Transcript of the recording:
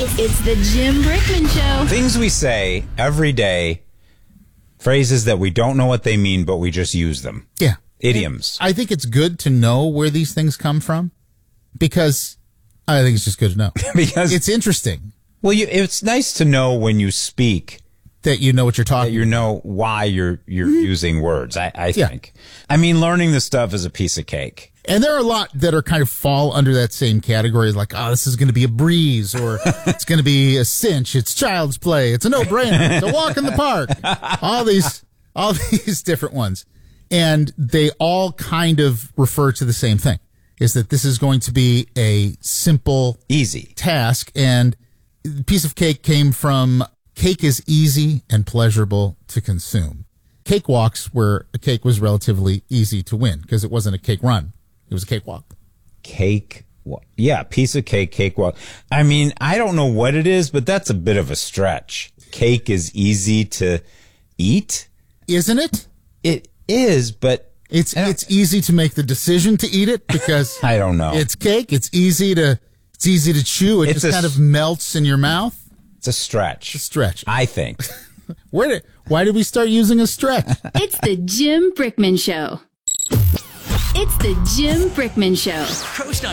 It's the Jim Brickman Show. Things we say every day, phrases that we don't know what they mean, but we just use them. Yeah. Idioms. I think it's good to know where these things come from because I think it's just good to know. Because it's interesting. Well, it's nice to know when you speak that you know what you're talking about. That you know why you're using words, I think. I mean, learning this stuff is a piece of cake. And there are a lot that are kind of fall under that same category, like, oh, this is going to be a breeze, or it's going to be a cinch, it's child's play, it's a no-brainer, it's a walk in the park. All these different ones. And they all kind of refer to the same thing, is that this is going to be a simple, easy task. And the piece of cake came from cake is easy and pleasurable to consume. Cakewalks where a cake was relatively easy to win because it wasn't a cake run. It was a cakewalk. Yeah, piece of cake, cakewalk. I mean, I don't know what it is, but that's a bit of a stretch. Cake is easy to eat. Isn't it? It is, but it's easy to make the decision to eat it because I don't know. It's cake. It's easy to chew. It just kind of melts in your mouth. It's a stretch. It's a stretch, I think. Why did we start using a stretch? It's the Jim Brickman Show. It's the Jim Brickman Show. Coast on